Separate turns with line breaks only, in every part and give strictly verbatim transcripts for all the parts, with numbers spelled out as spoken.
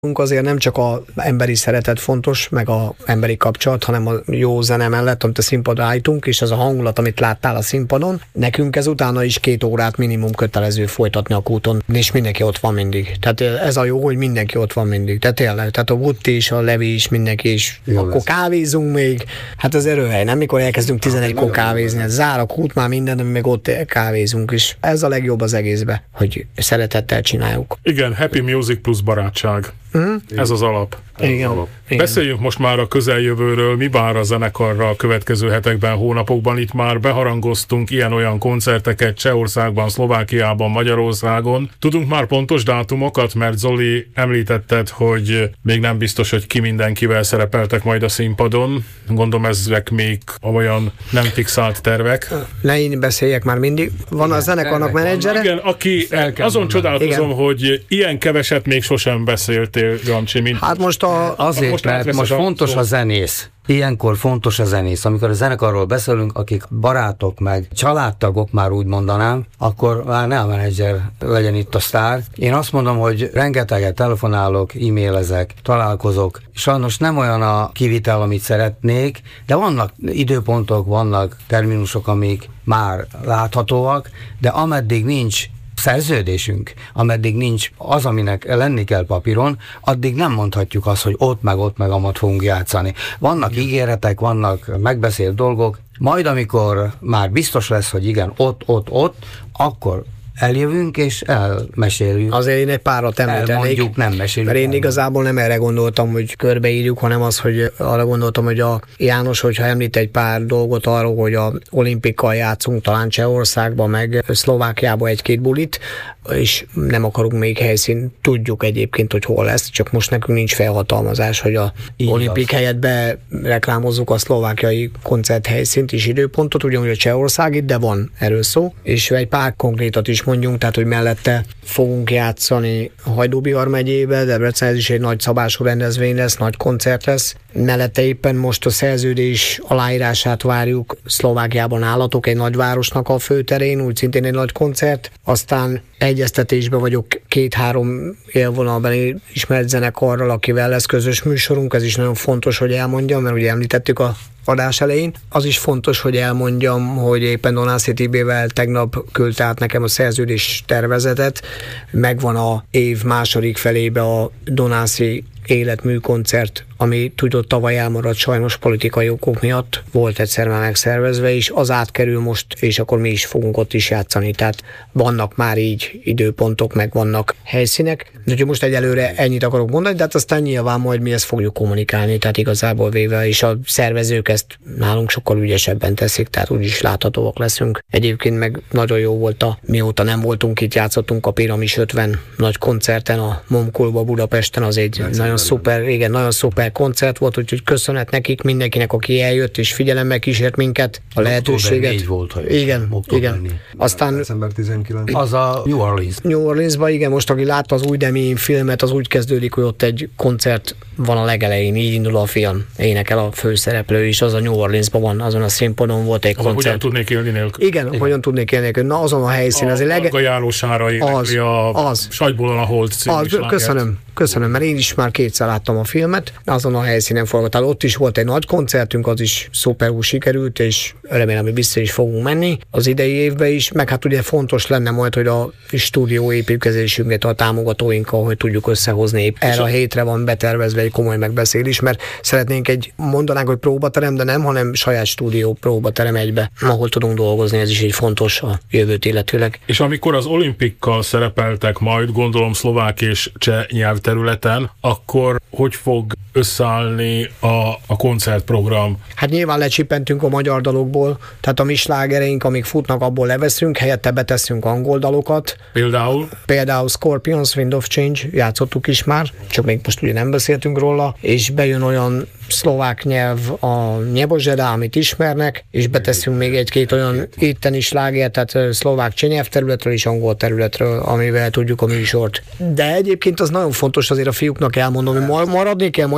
Azért nem csak az emberi szeretet fontos, meg az emberi kapcsolat, hanem a jó zene mellett, amit a színpadra állítunk, és az a hangulat, amit láttál a színpadon. Nekünk ez utána is két órát minimum kötelező folytatni a kúton, és mindenki ott van mindig. Tehát ez a jó, hogy mindenki ott van mindig. Tehát tényleg, tehát a Woody is, a Levi is, mindenki is. Jó akkor lesz. Kávézunk még. Hát az erőhely, nem? Mikor elkezdünk tizenegykor kávézni, zár a kút már minden, de mi még ott kávézunk is. Ez a legjobb az egészbe, hogy szeretettel csináljuk.
Igen, happy music plusz barátság. Mm. Ez az alap.
Igen.
Az alap. Igen. Beszéljünk most már a közeljövőről, mi vár a zenekarra a következő hetekben, hónapokban. Itt már beharangoztunk ilyen-olyan koncerteket Csehországban, Szlovákiában, Magyarországon. Tudunk már pontos dátumokat, mert Zoli említetted, hogy még nem biztos, hogy ki mindenkivel szerepeltek majd a színpadon. Gondolom ezek még olyan nem fixált tervek.
Ne én beszéljek már mindig. Van igen, a zenekarnak menedzsere?
Igen, aki azon csodálkozom, igen. hogy ilyen keveset még sosem beszéltél, Gamcsi, mint...
Hát most a, azért, most mert most fontos a, a zenész. Ilyenkor fontos a zenész. Amikor a zenekarról beszélünk, akik barátok meg családtagok, már úgy mondanám, akkor már ne a menedzser legyen itt a sztár. Én azt mondom, hogy rengeteget telefonálok, e-mailezek, találkozok. Sajnos nem olyan a kivitel, amit szeretnék, de vannak időpontok, vannak terminusok, amik már láthatóak, de ameddig nincs szerződésünk, ameddig nincs az, aminek lenni kell papíron, addig nem mondhatjuk azt, hogy ott meg ott meg amat fogunk játszani. Vannak ígéretek, vannak megbeszélt dolgok, majd amikor már biztos lesz, hogy igen, ott, ott, ott, akkor eljövünk és elmeséljük.
Azért én egy párat említenék.
Elmondjuk, nem meséljük.
Mert én igazából nem erre gondoltam, hogy körbeírjuk, hanem az, hogy arra gondoltam, hogy a János, hogyha említ egy pár dolgot arról, hogy a olimpikkal játszunk talán Csehországban, meg Szlovákiában egy-két bulit, és nem akarunk még helyszín, tudjuk egyébként, hogy hol lesz, csak most nekünk nincs felhatalmazás, hogy a így olimpik az. Helyett bereklámozzuk a szlovákiai koncerthelyszínt és időpontot, ugyanúgy a Csehországit, de van erről szó, és egy pár konkrétat is mondjunk, tehát, hogy mellette fogunk játszani Hajdú-Bihar megyébe, Debrecen, ez is egy nagy szabású rendezvény lesz, nagy koncert lesz. Mellette éppen most a szerződés aláírását várjuk Szlovákiában állatok, egy nagyvárosnak a főterén, úgy szintén egy nagy koncert. Aztán egyeztetésben vagyok két-három élvonalbeli ismert zenekarral, akivel lesz közös műsorunk, ez is nagyon fontos, hogy elmondjam, mert ugye említettük a adás elején. Az is fontos, hogy elmondjam, hogy éppen Donászi Tibével tegnap küldte át nekem a szerződés tervezetet. Megvan a év második felébe a Donászi életműkoncert, ami tudott tavaly elmaradt sajnos politikai okok miatt, volt egyszer már megszervezve, és az átkerül most, és akkor mi is fogunk ott is játszani. Tehát vannak már így időpontok, meg vannak helyszínek. Úgyhogy most egyelőre ennyit akarok mondani, de hát aztán nyilván majd mi ezt fogjuk kommunikálni, tehát igazából véve, és a szervezők ezt nálunk sokkal ügyesebben teszik, tehát úgyis láthatóak leszünk. Egyébként meg nagyon jó volt a, mióta nem voltunk itt, játszottunk a Piramis ötven nagy koncerten, a Momkulba Budapesten, az egy László nagyon szuper, igen, nagyon szuper koncert volt, úgyhogy köszönet nekik, mindenkinek, aki eljött és figyelemmel kísért minket, a lehetőséget.
négy volt, ha
igen, igen. Aztán
december tizenkilencedike
az a New Orleans.
New Orleansban, igen, most aki látta az új Demi filmet, az úgy kezdődik, hogy ott egy koncert van a legelején, így indul a film, énekel a főszereplő is, az a New Orleansban van, azon a színpadon volt egy
azon
koncert.
Hogyan tudnék élni nélkül?
Igen, igen, hogyan tudnék élni nélkül. Na, azon a helyszín,
a,
az egy lege...
A Járósára énekli a
az.
Sajtból a Hold című
az, köszönöm, köszönöm, mert én is már kétszer láttam a filmet, azon a helyszínen forgatál. Ott is volt egy nagy koncertünk, az is szuperul sikerült, és remélem, hogy vissza is fogunk menni az idei évben is, meg hát ugye fontos lenne majd, hogy a stúdió építkezésünket a támogatóinkkal, hogy tudjuk összehozni. Erre a hétre van betervezve egy komoly megbeszélés, mert szeretnénk egy, mondanánk, hogy próbaterem, de nem, hanem saját stúdió próbaterem egybe, ahol tudunk dolgozni, ez is egy fontos a jövőt illetőleg.
És amikor az olimpikkal szerepeltek majd, gondolom szlovák és cseh nyelvterületen, akkor hogy fog összeállni a, a koncertprogram?
Hát nyilván lecsippentünk a magyar dalokból, tehát a mi slágereink, amik futnak, abból leveszünk, helyette beteszünk angol dalokat.
Például?
Például Scorpions, Wind of Change, játszottuk is már, csak még most ugye nem beszéltünk róla, és bejön olyan szlovák nyelv, a Nyebožeda, amit ismernek, és beteszünk még egy-két olyan itteni slágert, tehát szlovák nyelvterületről és angol területről, amivel tudjuk a műsort. De egyébként az nagyon fontos azért a fiúknak elmondom, hogy maradni kell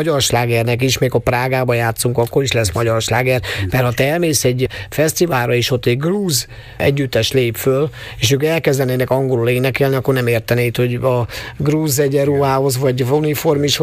magyar slágernek is, még a Prágába játszunk, akkor is lesz magyar sláger, mert ha te elmész egy fesztiválra, és ott egy grúz együttes lép föl, és ők elkezdenének angolul énekelni, akkor nem értenéd, hogy a grúz egyenruhához, vagy uniform is